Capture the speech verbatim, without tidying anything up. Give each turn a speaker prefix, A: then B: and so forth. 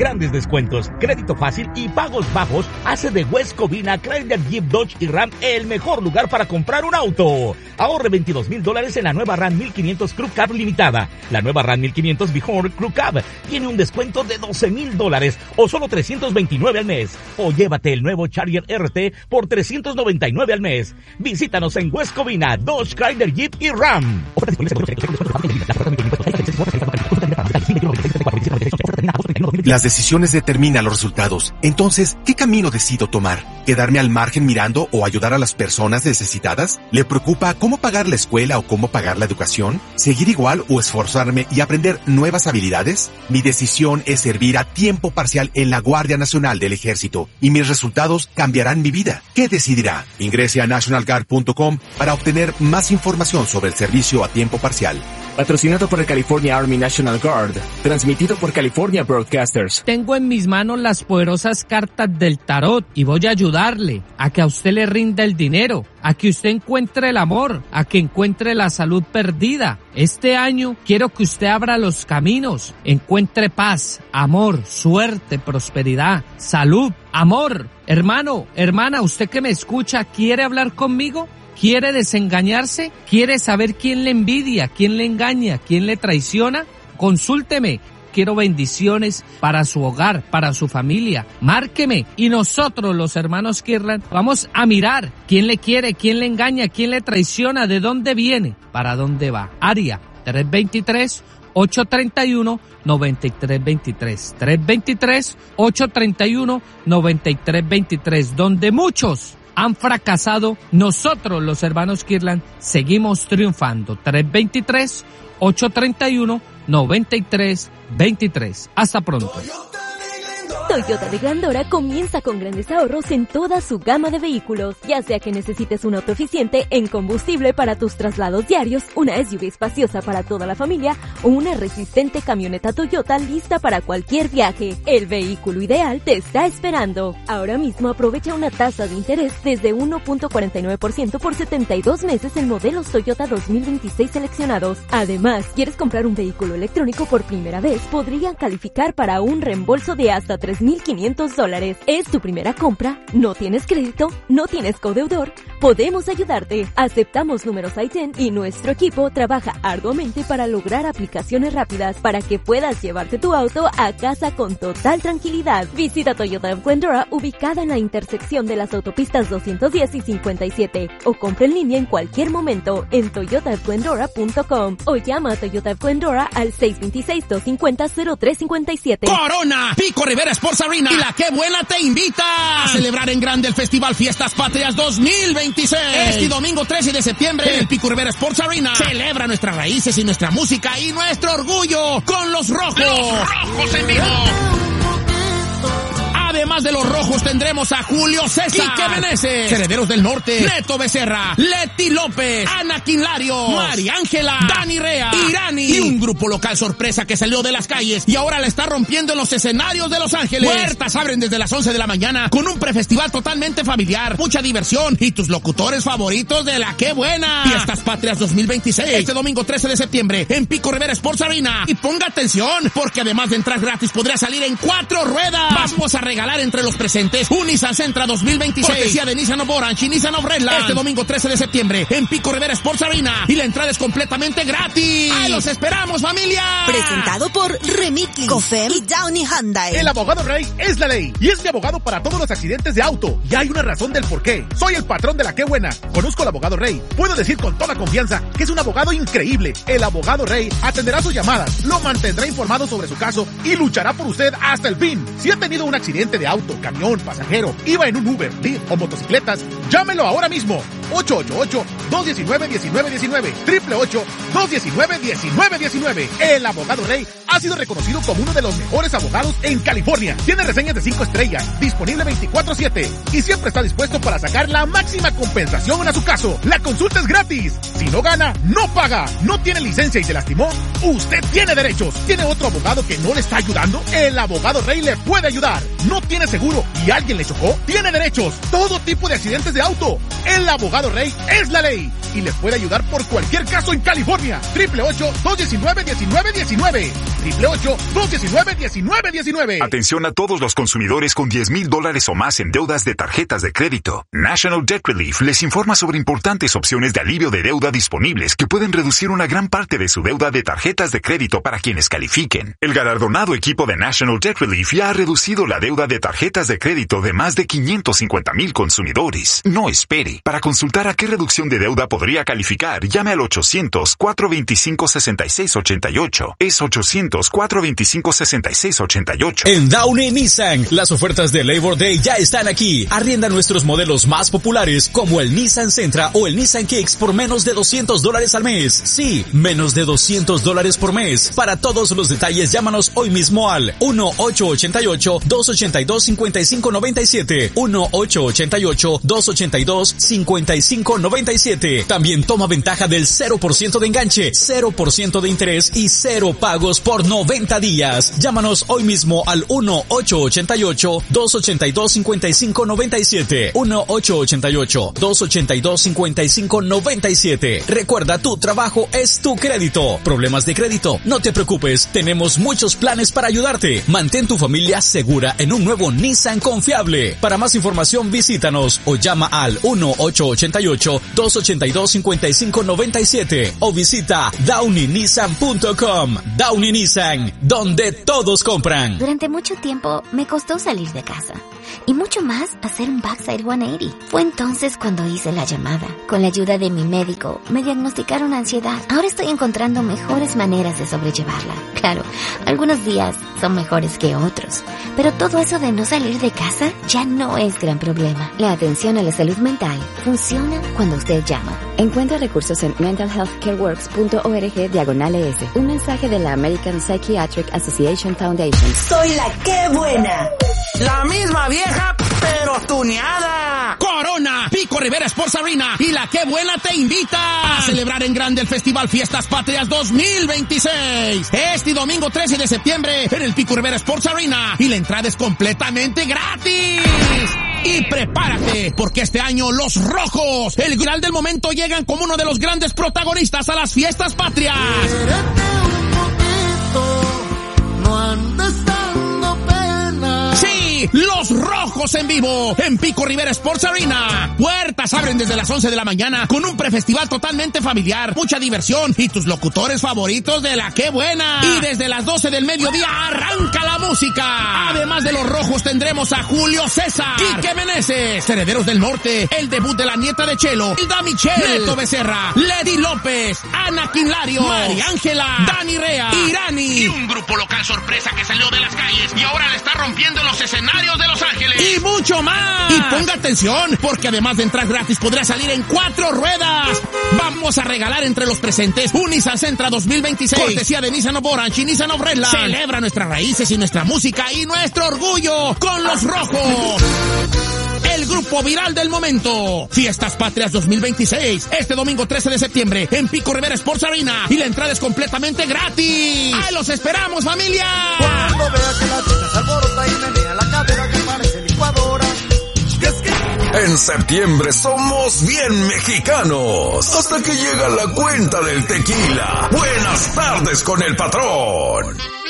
A: grandes descuentos, crédito fácil y pagos bajos hace de West Covina, Chrysler, Jeep, Dodge y Ram el mejor lugar para comprar un auto. Ahorre veintidós mil dólares en la nueva Ram mil quinientos Crew Cab limitada. La nueva Ram mil quinientos Bihor Crew Cab tiene un descuento de doce mil dólares o solo trescientos veintinueve al mes. O llévate el nuevo Charger R T por trescientos noventa y nueve al mes. Visítanos en West Covina, Dodge, Chrysler, Jeep y Ram.
B: Las decisiones determinan los resultados. Entonces, ¿qué camino decido tomar? ¿Quedarme al margen mirando o ayudar a las personas necesitadas? ¿Le preocupa cómo pagar la escuela o cómo pagar la educación? ¿Seguir igual o esforzarme y aprender nuevas habilidades? Mi decisión es servir a tiempo parcial en la Guardia Nacional del Ejército y mis resultados cambiarán mi vida. ¿Qué decidirá? Ingrese a national guard punto com para obtener más información sobre el servicio a tiempo parcial.
C: Patrocinado por el California Army National Guard. Transmitido por California Broadcasters.
D: Tengo en mis manos las poderosas cartas del tarot y voy a ayudarle a que a usted le rinda el dinero, a que usted encuentre el amor, a que encuentre la salud perdida. Este año quiero que usted abra los caminos, encuentre paz, amor, suerte, prosperidad, salud, amor. Hermano, hermana, usted que me escucha, ¿quiere hablar conmigo? ¿Quiere desengañarse? ¿Quiere saber quién le envidia, quién le engaña, quién le traiciona? Consúlteme. Quiero bendiciones para su hogar, para su familia. Márqueme y nosotros, los hermanos Kirlan, vamos a mirar quién le quiere, quién le engaña, quién le traiciona, de dónde viene, para dónde va. Área tres dos tres, ocho tres uno, nueve tres dos tres. tres dos tres, ocho tres uno, nueve tres dos tres. Donde muchos han fracasado, nosotros los hermanos Kirlan seguimos triunfando. tres dos tres, ocho tres uno, nueve tres dos tres. Hasta pronto.
E: Toyota de Glendora comienza con grandes ahorros en toda su gama de vehículos, ya sea que necesites un auto eficiente en combustible para tus traslados diarios, una S U V espaciosa para toda la familia o una resistente camioneta Toyota lista para cualquier viaje. El vehículo ideal te está esperando. Ahora mismo aprovecha una tasa de interés desde uno punto cuarenta y nueve por ciento por setenta y dos meses en modelos Toyota dos mil veintiséis seleccionados. Además, ¿quieres comprar un vehículo electrónico por primera vez? Podrían calificar para un reembolso de hasta tres mil quinientos dólares. ¿Es tu primera compra? ¿No tienes crédito? ¿No tienes codeudor? Podemos ayudarte. Aceptamos números I T I N y nuestro equipo trabaja arduamente para lograr aplicaciones rápidas para que puedas llevarte tu auto a casa con total tranquilidad. Visita Toyota of Glendora, ubicada en la intersección de las autopistas doscientos diez y cincuenta y siete, o compra en línea en cualquier momento en toyota of glendora punto com o llama a Toyota of Glendora al seis dos seis, dos cinco cero, cero tres cinco siete.
F: Corona, Pico Rivera Sports Arena y La Qué Buena te invita a celebrar en grande el Festival Fiestas Patrias dos mil veintiséis. Este domingo trece de septiembre en el Pico Rivera Sports Arena celebra nuestras raíces y nuestra música y nuestro orgullo con los rojos. Los rojos en vivo. Además de los rojos tendremos a Julio César, Quique Meneses, Herederos del Norte, Neto Becerra, Leti López, Ana Quinlario, María Ángela, Dani Rea, Irani y un grupo local sorpresa que salió de las calles y ahora la está rompiendo en los escenarios de Los Ángeles. Puertas abren desde las once de la mañana con un prefestival totalmente familiar, mucha diversión y tus locutores favoritos de La Qué Buena. Fiestas Patrias dos mil veintiséis, este domingo trece de septiembre en Pico Rivera Sports Arena. Y ponga atención, porque además de entrar gratis podrás salir en cuatro ruedas. Vamos a regalar entre los presentes un Nissan Sentra dos mil veintiséis, cortesía de Nissan of Orange y Nissan of Redland. Este domingo trece de septiembre en Pico Rivera Sports Arena y la entrada es completamente gratis. ¡Ahí los esperamos, familia!
G: Presentado por Remitly, Cofem y Downey Hyundai.
H: El abogado Rey es la ley y es mi abogado para todos los accidentes de auto. Y hay una razón del por qué. Soy el patrón de La Qué Buena. Conozco al abogado Rey. Puedo decir con toda confianza que es un abogado increíble. El abogado Rey atenderá sus llamadas, lo mantendrá informado sobre su caso y luchará por usted hasta el fin. Si ha tenido un accidente de auto, camión, pasajero, iba en un Uber, Lyft o motocicletas, llámelo ahora mismo. ocho ocho ocho, dos uno nueve, uno nueve uno nueve, ocho ocho ocho, dos uno nueve, uno nueve uno nueve. El abogado Rey ha sido reconocido como uno de los mejores abogados en California. Tiene reseñas de cinco estrellas, disponible veinticuatro siete y siempre está dispuesto para sacar la máxima compensación a su caso. La consulta es gratis. Si no gana, no paga. No tiene licencia y se lastimó, usted tiene derechos. ¿Tiene otro abogado que no le está ayudando? El abogado Rey le puede ayudar. ¿No tiene seguro y alguien le chocó? Tiene derechos. Todo tipo de accidentes de auto. El abogado abogado Rey es la ley y le puede ayudar por cualquier caso en California. Triple ocho, dos diecinueve, diecinueve diecinueve. Triple ocho, dos diecinueve, diecinueve diecinueve.
I: Atención a todos los consumidores con diez mil dólares o más en deudas de tarjetas de crédito. National Debt Relief les informa sobre importantes opciones de alivio de deuda disponibles que pueden reducir una gran parte de su deuda de tarjetas de crédito para quienes califiquen. El galardonado equipo de National Debt Relief ya ha reducido la deuda de tarjetas de crédito de más de quinientos cincuenta mil consumidores. No espere. Para consultar a qué reducción de deuda podría calificar, llame al ochocientos, cuatro veinticinco, sesenta y seis ochenta y ocho. Es ochocientos, cuatro veinticinco, sesenta y seis ochenta y ocho.
J: En Downey Nissan, las ofertas de Labor Day ya están aquí. Arrienda nuestros modelos más populares como el Nissan Sentra o el Nissan Kicks por menos de doscientos dólares al mes. Sí, menos de doscientos dólares por mes. Para todos los detalles, llámanos hoy mismo al uno ocho ocho ocho, dos ocho dos, cinco cinco nueve siete. uno ocho ocho ocho, dos ocho dos, cinco cinco nueve siete. También toma ventaja del cero por ciento de enganche, cero por ciento de interés y cero pagos por noventa días. Llámanos hoy mismo al uno ocho ocho ocho, dos ocho dos, cinco cinco nueve siete. uno ocho ocho ocho, dos ocho dos, cinco cinco nueve siete. Recuerda, tu trabajo es tu crédito. ¿Problemas de crédito? No te preocupes, tenemos muchos planes para ayudarte. Mantén tu familia segura en un nuevo Nissan confiable. Para más información, visítanos o llama al uno ocho ocho ocho, dos ocho dos, cinco cinco nueve siete o visita downey nissan punto com. Downey Nissan, donde todos compran.
K: Durante mucho tiempo me costó salir de casa y mucho más hacer un backside ciento ochenta. Fue entonces cuando hice la llamada. Con la ayuda de mi médico me diagnosticaron ansiedad. Ahora estoy encontrando mejores maneras de sobrellevarla. Claro, algunos días son mejores que otros, pero todo eso de no salir de casa ya no es gran problema. La atención a la salud mental funciona cuando usted llama. Encuentra recursos en mental health care works punto org diagonal es. Un mensaje de la American Psychiatric Association Foundation.
G: Soy la que buena.
F: La misma vieja, pero tuneada. Corona, Pico Rivera Sports Arena y la que buena te invita a celebrar en grande el Festival Fiestas Patrias dos mil veintiséis. Este domingo trece de septiembre en el Pico Rivera Sports Arena y la entrada es completamente gratis. Y prepárate, porque este año los Rojos, el Gral del momento, llegan como uno de los grandes protagonistas a las Fiestas Patrias. No andes dando pena. Sí, los Rojos en vivo en Pico Rivera Sports Arena. Puertas abren desde las once de la mañana con un prefestival totalmente familiar, mucha diversión y tus locutores favoritos de la que buena. Y desde las doce del mediodía arranca la música. Además de los Rojos tendremos a Julio César, Quique Meneses, Herederos del Norte, el debut de la nieta de Chelo, Hilda Michel, Neto Becerra, Lady López, Ana Quinlario, María Ángela, Dani Rea, Irani y un grupo local sorpresa que salió de las calles y ahora le está rompiendo los escenarios de Los Ángeles. Y mucho más. Y ponga atención, porque además de entrar gratis podrá salir en cuatro ruedas. Vamos a regalar entre los presentes un Nissan Sentra dos mil veintiséis, cortesía de Nissan of Orange y Nissan of Redland. Celebra nuestras raíces y nuestra música y nuestro orgullo con los Rojos. El grupo viral del momento. Fiestas Patrias dos mil veintiséis. Este domingo trece de septiembre en Pico Rivera Sports Arena. Y la entrada es completamente gratis. ¡Ahí los esperamos, familia! Cuando vea que la chica se alborota y menea la cadera que parece licuadora.
L: En septiembre somos bien mexicanos. Hasta que llega la cuenta del tequila. Buenas tardes con el patrón.